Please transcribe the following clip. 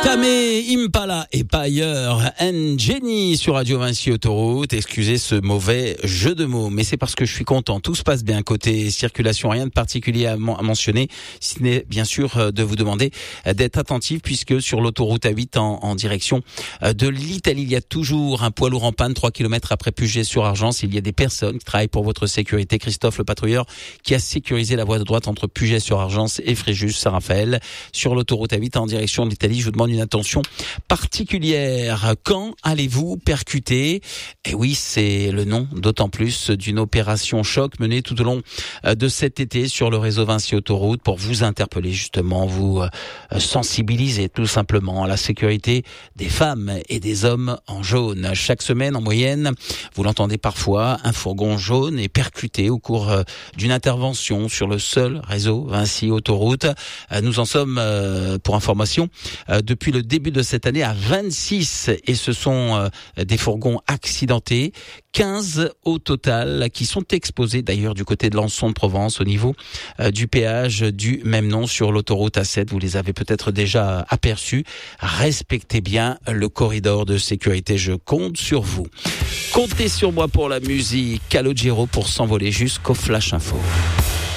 Tamé, Impala et pas ailleurs. Jenny sur Radio Vinci Autoroute. Excusez ce mauvais jeu de mots, mais c'est parce que je suis content. Tout se passe bien côté circulation, rien de particulier à mentionner, si ce n'est bien sûr de vous demander d'être attentif, puisque sur l'autoroute A8 en direction de l'Italie, il y a toujours un poids lourd en panne 3 km après Puget-sur-Argence. Il y a des personnes qui travaillent pour votre sécurité. Christophe, le patrouilleur, qui a sécurisé la voie de droite entre Puget-sur-Argence et Fréjus-Saint-Raphaël. Sur l'autoroute A8 en direction de l'Italie, je vous demande une attention particulière. Quand allez-vous percuter? Et oui, c'est le nom d'autant plus d'une opération choc menée tout au long de cet été sur le réseau Vinci Autoroute pour vous interpeller justement, vous sensibiliser tout simplement à la sécurité des femmes et des hommes en jaune. Chaque semaine, en moyenne, vous l'entendez parfois, un fourgon jaune est percuté au cours d'une intervention sur le seul réseau Vinci Autoroute. Nous en sommes, pour information, depuis le début de cette année à 26, et ce sont des fourgons accidentés, 15 au total, qui sont exposés d'ailleurs du côté de Lançon-de-Provence au niveau du péage du même nom sur l'autoroute A7. Vous les avez peut-être déjà aperçus. Respectez bien le corridor de sécurité, je compte sur vous. Comptez sur moi pour la musique. Calogero pour s'envoler jusqu'au Flash Info.